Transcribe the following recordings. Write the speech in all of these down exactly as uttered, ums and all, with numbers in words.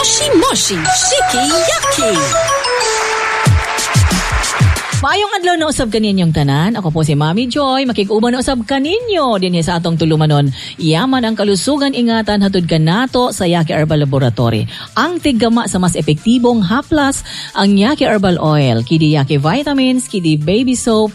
Moshi Moshi Shiki-Yaki. Maayong adlaw na usab kaninyong tanan. Ako po si Mami Joy. Makig-uban na usab kaninyo dinhi sa atong tulumanon. Yaman ang kalusugan ingatan hatod kanato sa Yaki Herbal Laboratory. Ang tiggama sa mas epektibong haplas ang Yaki Herbal Oil, kidi Yaki Vitamins, kidi Baby Soap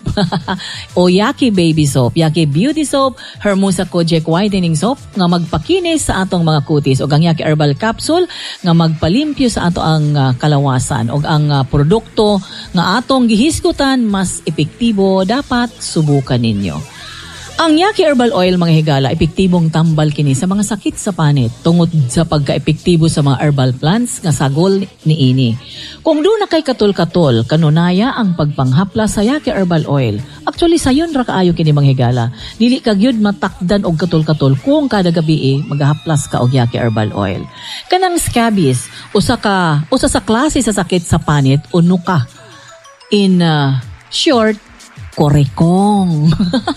o Yaki Baby Soap, Yaki Beauty Soap, Hermosa Kojic Whitening Soap nga magpakinis sa atong mga kutis ug ang Yaki Herbal Capsule nga magpalimpyo sa ato ang uh, kalawasan ug ang uh, produkto nga atong gihisgot mas epektibo, dapat subukan ninyo. Ang Yaki Herbal Oil, mga higala, epektibong tambal kini sa mga sakit sa panit tungod sa pagka-epektibo sa mga herbal plants nga sagol niini. Kung doon na kay katol-katol, kanunaya ang pagpanghapla sa Yaki Herbal Oil. Actually, sayon ra kaayo kini, mga higala. Dili ka gyud matakdan og katol-katol kung kada gabi eh, maghaplas ka og Yaki Herbal Oil. Kanang scabies, usa ka usa sa klase sa sakit sa panit o nuka. In uh, short, kurikong.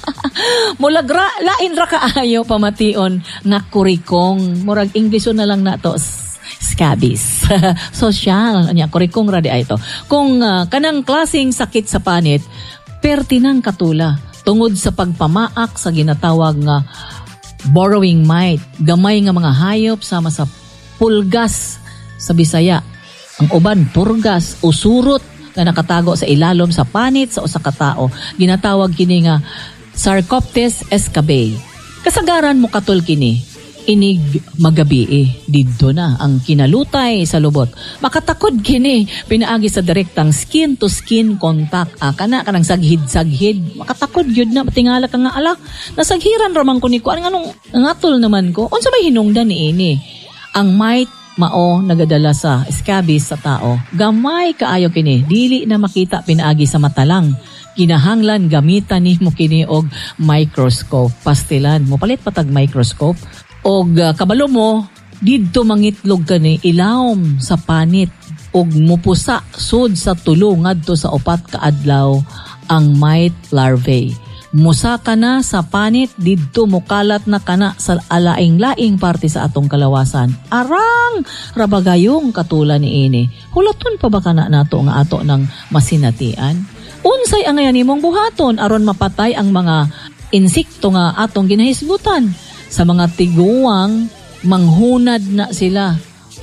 Mulag ra, lain ra kaayo pamation nga kurikong. Murag English na lang na to, scabies. Social, anya kurikong ra di ay to. Kung uh, kanang klaseng sakit sa panit, pertinang katula tungod sa pagpamaak sa ginatawag nga borrowing mite. Gamay nga mga hayop sama sa pulgas sa Bisaya. Ang uban purgas o surot nga nakatago sa ilalom sa panit sa usa ka tawo, ginatawag kini nga Sarcoptes escabeyi. Kasagaran mo katol kini, inig magabi eh, didto na ang kinalutay sa lubot. Makatakod kini, pinaagi sa direktang skin to skin contact. Ah, kana kanang saghid-saghid, makatakod gyud na, tingala ka nga ala, nasaghiran ramang ko ni ko, anong ngatol naman ko, unsa may hinungdan ni ini? Ang mite mao nagadala sa scabies sa tao. Gamay kaayo kini, dili na makita pinaagi sa mata lang. Kinahanglan gamitan nimo kini og microscope. Pastilan mo palit patag microscope og uh, kabalo mo didto mangitlog kani ilawom sa panit og mupusa sud sa tulo ngadto sa upat ka adlaw ang mite larvae. Musa ka na sa panit, didto mukalat na kana sa alaing-laing parte sa atong kalawasan. Arang rabagayong katula ni ini. Hulaton pa ba kana nato nga ato ng masinatian? Unsay ang ngayon imong buhaton aron mapatay ang mga insekto nga atong ginahisgutan. Sa mga tiguang, manghunad na sila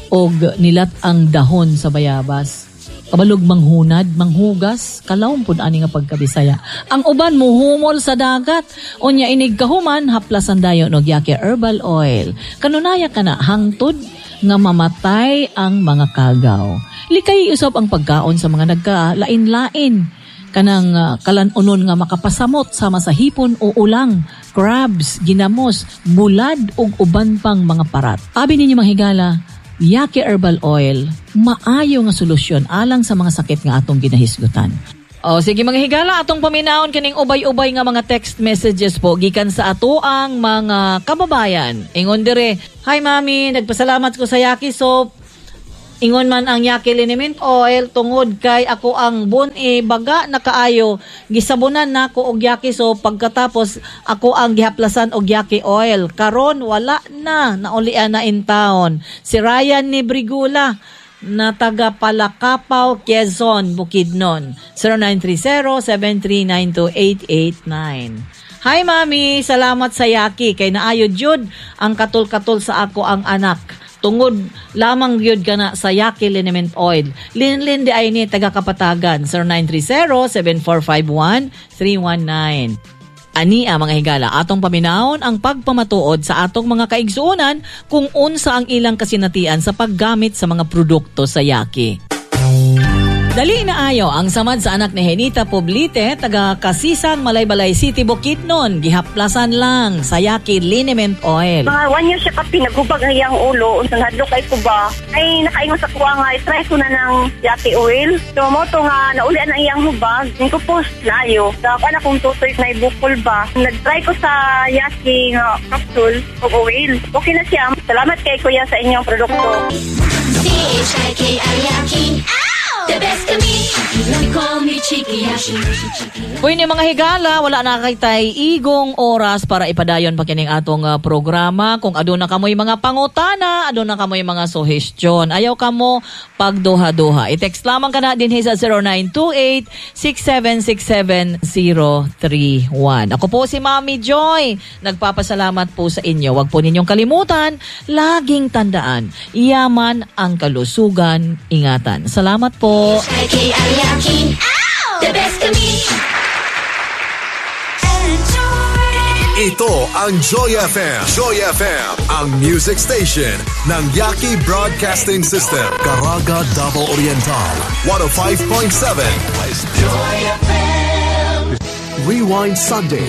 og nilat ang dahon sa bayabas. Kabalog manghunad, manghugas, kalawon pud ani nga pagkabisaya. Ang uban muhumol sa dagat. Unya inig kahuman, haplasan dayon og Yaki Herbal Oil. Kanunaya kana hangtod nga mamatay ang mga kagaw. Likay usab ang pagkaon sa mga nagkalain-lain. Kanang uh, kalanunon nga makapasamot sama sa hipon o ulang, crabs, ginamos, bulad ug uban pang mga parat. Abi ninyo mga higala, Yaki Herbal Oil, maayo nga solusyon alang sa mga sakit nga atong ginahisgutan. O sige mga higala, atong paminahon kining ubay-ubay nga mga text messages po gikan sa ato ang mga kababayan. Ingon dire, "Hi mami, nagpasalamat ko sa Yaki Soap. Ingon man ang Yaki Liniment Oil tungod kay ako ang bun e baga na kaayo. Gisabunan na ko og Yaki Soap pagkatapos ako ang gihaplasan og Yaki Oil. Karon wala na, naulian na in town." Si Ryan ni Brigula na taga Palakapaw, Quezon, Bukidnon. zero nine three zero, seven three nine two, eight eight nine. "Hi mami, salamat sa Yaki kay naayo jud ang katul-katul sa ako ang anak. Tungod lamang gyud kana sa Yaki Liniment Oil. Linlin di ay ni taga Kapatagan. zero nine three zero, seven four five one, three one nine. Ani a mga higala, atong paminahon ang pagpamatuod sa atong mga kaigsuonan kung unsa ang ilang kasinatian sa paggamit sa mga produkto sa Yaki. Dali na ayo ang samad sa anak ni Henita Poblite, taga Kasisan, Malaybalay City, Bukidnon. Gihaplasan lang sa Yaki Liniment Oil. Mga one year siya ka pinagubag ang iyang ulo. Unsan hadlok ay ko ba? Ay nakaingon sa kuha nga, try ko na ng Yaki Oil. So mo to nga, naulian ang iyang hubag. Hindi ko post layo. Dapat na kung tutoy na ibukol ba. Nag-try ko sa Yaki nga capsule o oil. Okay na siya. Salamat kay kuya sa inyong produkto. C H I K I Yaki. Ow! The best of me, you call me cheeky, Yashi. Pwede mga higala, wala na kay tay igong oras para ipadayon pa kining atong uh, programa. Kung aduna kamoy mga pangutana, aduna kamoy mga suhestyon. Ayaw kamo pagduha-duha. I-text lamang ka na din sa zero nine two eight, six seven six seven, zero three one. Ako po si Mami Joy. Nagpapasalamat po sa inyo. Huwag po ninyong kalimutan, laging tandaan, yaman ang kalusugan, ingatan. Salamat po. The best of me. Ito ang Joy F M. Joy F M, ang music station ng Yaki Broadcasting System. Caraga, Davao Oriental. one oh five point seven. Joy F M. Rewind Sunday